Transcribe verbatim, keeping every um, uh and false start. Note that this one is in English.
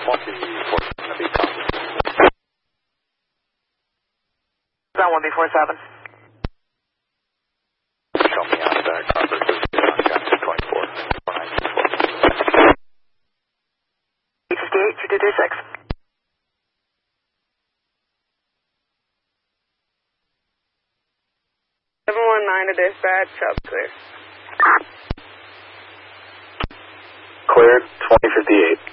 Ground one B four seven. Show me out uh, Carver Johnson twenty-four. eight fifty-eight, two two two six. seven one nine to dispatch, up clear. Cleared, twenty fifty-eight.